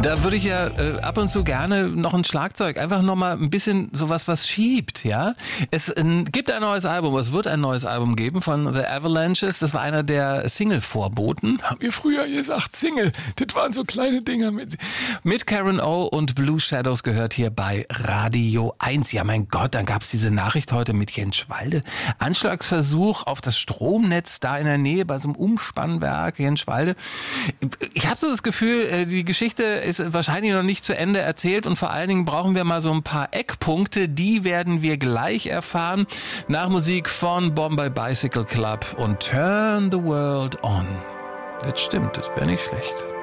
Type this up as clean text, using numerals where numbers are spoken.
Da würde ich ja ab und zu gerne noch ein Schlagzeug, einfach nochmal ein bisschen sowas, was schiebt, ja. Es gibt ein neues Album, es wird ein neues Album geben von The Avalanches. Das war einer der Single-Vorboten. Haben wir früher gesagt, Single. Das waren so kleine Dinger mit Karen O und Blue Shadows gehört hier bei Radio 1. Ja, mein Gott, dann gab's diese Nachricht heute mit Jenschwalde. Anschlagsversuch auf das Stromnetz da in der Nähe bei so einem Umspannwerk Jenschwalde. Ich habe so das Gefühl, die Geschichte ist wahrscheinlich noch nicht zu Ende erzählt und vor allen Dingen brauchen wir mal so ein paar Eckpunkte, die werden wir gleich erfahren. Nach Musik von Bombay Bicycle Club und Turn the World On. Das stimmt, das wäre nicht schlecht.